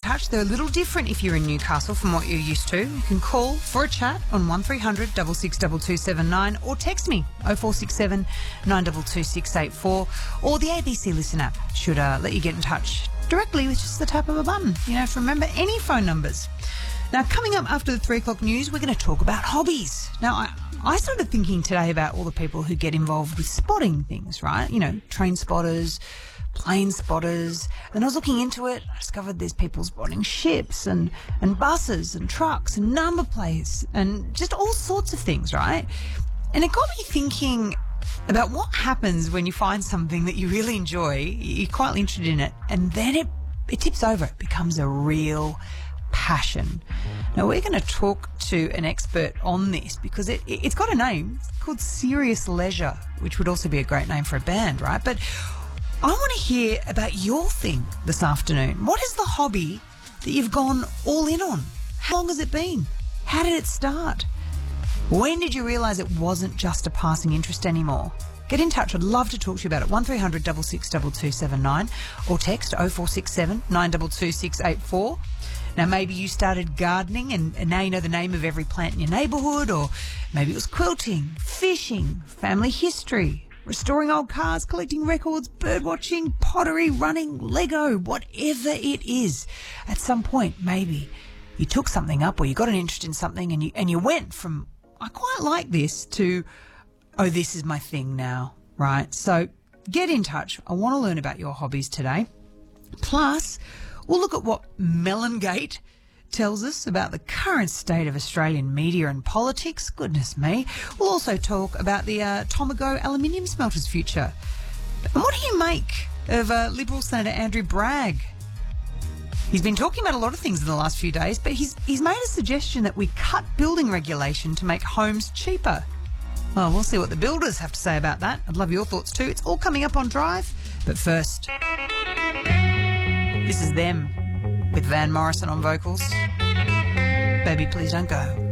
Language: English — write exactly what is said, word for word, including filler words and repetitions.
touch. They're a little different if you're in Newcastle from what you're used to. You can call for a chat on one three hundred six six two two seven nine or text me oh four six seven nine two two six eight four, or the A B C Listen app should uh, let you get in touch directly with just the tap of a button. You don't have to remember any phone numbers. Now, coming up after the three o'clock news, we're going to talk about hobbies. Now, I, I started thinking today about all the people who get involved with spotting things, right? You know, train spotters, plane spotters. And I was looking into it. I discovered there's people spotting ships and, and buses and trucks and number plates and just all sorts of things, right? And it got me thinking about what happens when you find something that you really enjoy, you're quite interested in it, and then it, it tips over. It becomes a real passion. Now, we're going to talk to an expert on this because it, it's got a name. It's called Serious Leisure, which would also be a great name for a band, right? But I want to hear about your thing this afternoon. What is the hobby that you've gone all in on? How long has it been? How did it start? When did you realise it wasn't just a passing interest anymore? Get in touch. I'd love to talk to you about it. one three hundred six six two two seven nine or text oh four six seven nine two two six eight four. Now, maybe you started gardening and, and now you know the name of every plant in your neighbourhood, or maybe it was quilting, fishing, family history, restoring old cars, collecting records, bird watching, pottery, running, Lego, whatever it is. At some point, maybe you took something up or you got an interest in something and you and you went from, I quite like this, to, oh, this is my thing now, right? So get in touch. I want to learn about your hobbies today. Plus, we'll look at what Melongate tells us about the current state of Australian media and politics. Goodness me. We'll also talk about the uh, Tomago aluminium smelter's future. And what do you make of uh, Liberal Senator Andrew Bragg? He's been talking about a lot of things in the last few days, but he's he's made a suggestion that we cut building regulation to make homes cheaper. Well, we'll see what the builders have to say about that. I'd love your thoughts too. It's all coming up on Drive. But first, this is Them with Van Morrison on vocals. Baby, please don't go.